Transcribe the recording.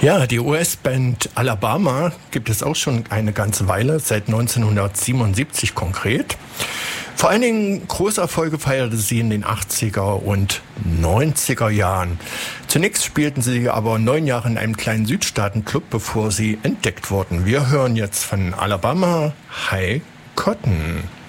Ja, die US-Band Alabama gibt es auch schon eine ganze Weile, seit 1977 konkret. Vor allen Dingen große Erfolge feierte sie in den 80er und 90er Jahren. Zunächst spielten sie aber 9 Jahre in einem kleinen Südstaatenclub, bevor sie entdeckt wurden. Wir hören jetzt von Alabama High Cotton.